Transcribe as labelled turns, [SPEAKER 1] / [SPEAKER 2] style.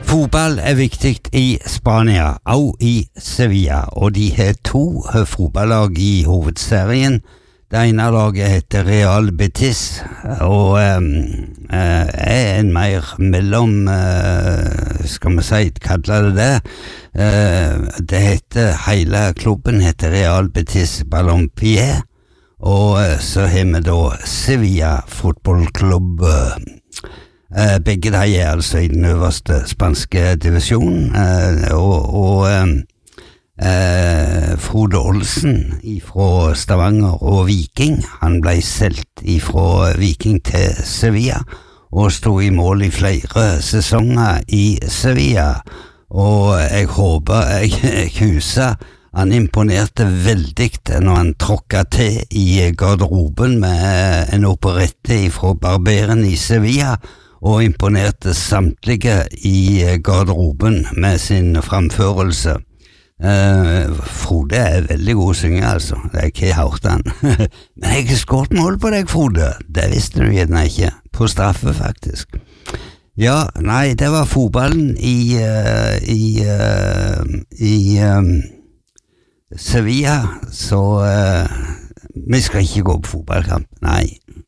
[SPEAKER 1] Fotball viktig i Spania, og i Sevilla, og de har to fotballag i hovedserien. Det ene laget heter Real Betis, og en mer mellom, skal vi si, kaller det. Det heter, hele klubben heter Real Betis Balompié, og så har vi da Sevilla fotballklubb. Begge de altså i den øverste spanske divisjonen, og Frode Olsen fra Stavanger og Viking, han ble solgt fra Viking til Sevilla, og stod i mål i flere sesonger i Sevilla, og jeg håper jeg husker han imponerte veldig når han tråkket til i garderoben med en operette fra Barberen i Sevilla, og imponerte samtlige i garderoben med sin framførelse. Frode veldig god synger, altså. Jeg har hørt han. Men jeg har skåret mål på deg, Frode. Det visste du gjerne ikke. På straffe, faktisk. Ja, nei, det var fotballen i Sevilla, så vi skal ikke gå på fotballkamp. Nei,